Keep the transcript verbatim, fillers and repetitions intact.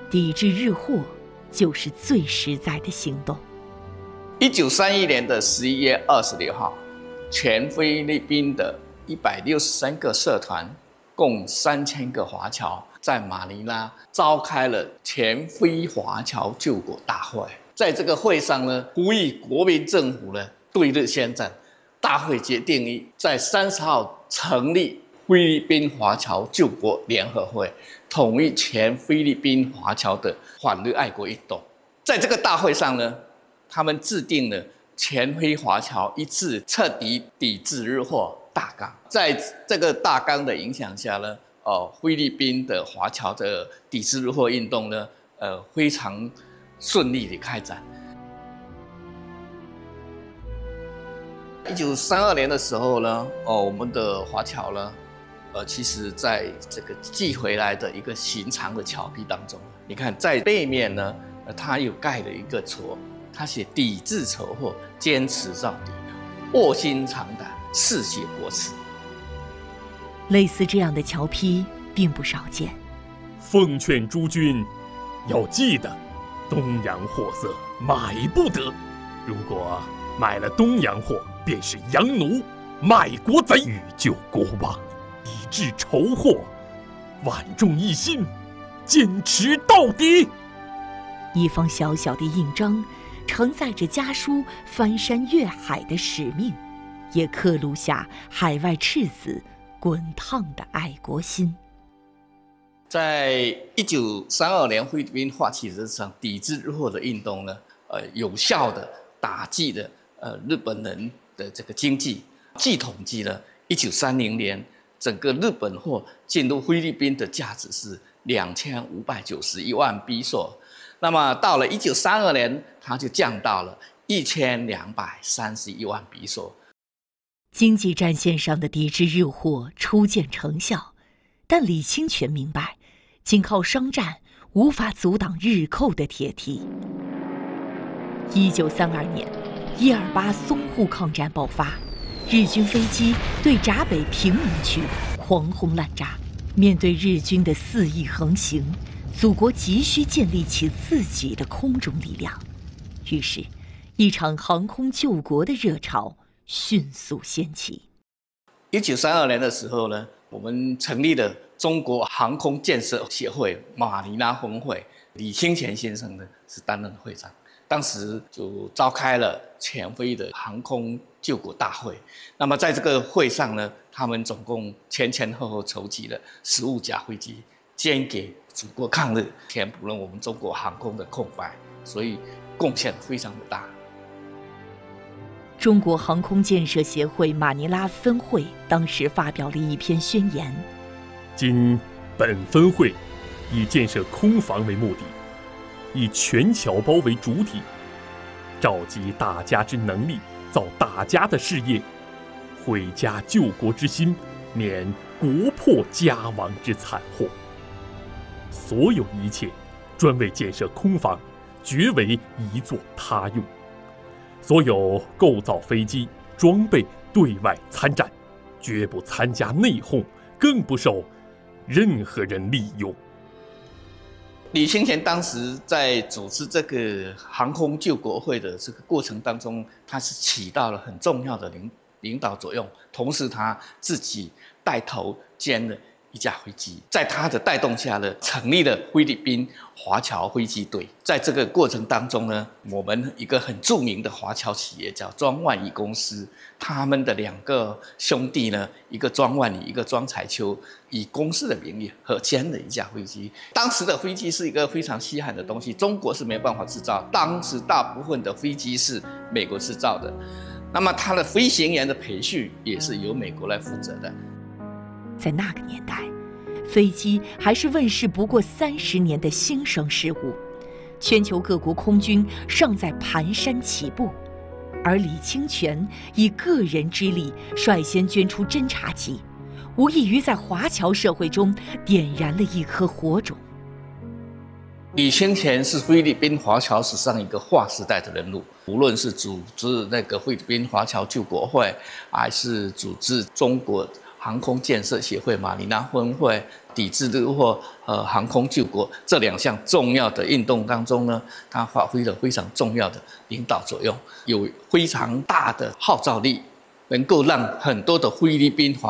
抵制日货就是最实在的行动。 一九三一年的十一月二十六号，全菲律宾的一百六十三个社团，共三千个华侨，在马尼拉召开了全非华侨救国大会。在这个会上呢，呼吁国民政府呢对日宣战。大会决定于在三十号成立菲律宾华侨救国联合会，统一全菲律宾华侨的反日爱国运动。在这个大会上呢，他们制定了全非华侨一致彻底抵制日货大纲。在这个大纲的影响下呢，呃，菲律宾的华侨的抵制日货运动呢，呃，非常顺利的开展。一九三二年的时候呢，哦，我们的华侨呢，呃，其实在这个寄回来的一个寻常的侨批当中，你看在背面呢，呃，它有盖了一个戳，它写抵制仇货，坚持到底，卧薪尝胆，嗜血国耻。 类似这样的侨批并不少见。 奉劝诸君要记得，东洋货色买不得，如果买了东洋货，便是洋奴、卖国贼，欲救国亡，抵制仇货，万众一心，坚持到底。 一方小小的印章，承载着家书翻山越海的使命，也刻录下海外赤子滚烫的爱国心。 在一九三二年菲律宾发起这场抵制日货的运动呢，呃，有效的打击了呃日本人的这个经济。据统计呢，一九三零年整个日本货进入菲律宾的价值是两千五百九十一万比索，那么到了一九三二年，它就降到了一千两百三十一万比索。 经济战线上的抵制日货初见成效，但李清泉明白，仅靠商战无法阻挡日寇的铁蹄。一九三二年，一二八淞沪抗战爆发，日军飞机对闸北平民区狂轰滥炸。面对日军的肆意横行，祖国急需建立起自己的空中力量。于是，一场航空救国的热潮迅速掀起。 一九三二年的时候呢，我们成立了中国航空建设协会马尼拉分会，李清泉先生呢是担任会长。当时就召开了全非的航空救国大会。那么在这个会上呢，他们总共前前后后筹集了十五架飞机，捐给祖国抗日，填补了我们中国航空的空白，所以贡献非常的大。 中国航空建设协会马尼拉分会当时发表了一篇宣言： 今本分会以建设空防为目的，以全侨胞为主体，召集大家之能力，造大家的事业，毁家救国之心，免国破家亡之惨祸。所有一切，专为建设空防，绝为一作他用。所有构造飞机、装备对外参战，绝不参加内讧，更不受任何人利用。 李清泉当时在组织这个航空救国会的这个过程当中，他是起到了很重要的领领导作用，同时他自己带头捐了一架飞机，在他的带动下呢，成立了菲律宾华侨飞机队。在这个过程当中呢，我们一个很著名的华侨企业叫庄万里公司，他们的两个兄弟呢，一个庄万里，一个庄彩秋，以公司的名义合建了一架飞机。当时的飞机是一个非常稀罕的东西，中国是没办法制造，当时大部分的飞机是美国制造的，那么它的飞行员的培训也是由美国来负责的。 在那个年代，飞机还是问世不过三十年的新生事物，全球各国空军尚在蹒跚起步，而李清泉以个人之力率先捐出侦察机，无异于在华侨社会中点燃了一颗火种。 李清泉是菲律宾华侨史上一个划时代的人物，无论是组织那个菲律宾华侨救国会，还是组织中国航空建设协会马尼拉分会， 抵制日或呃航空救国这两项重要的运动当中呢，它发挥了非常重要的领导作用，有非常大的号召力，能够让很多的菲律宾